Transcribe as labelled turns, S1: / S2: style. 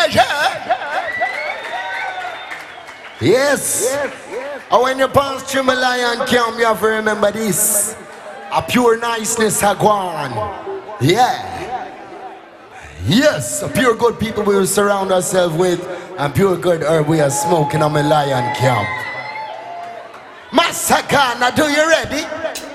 S1: Yes. And when you pass through my lion camp, you have to remember this. A pure niceness are gone. Yeah. Yes, a pure good people we will surround ourselves with, and pure good herb we are smoking on my lion camp. Massacre, now do you ready?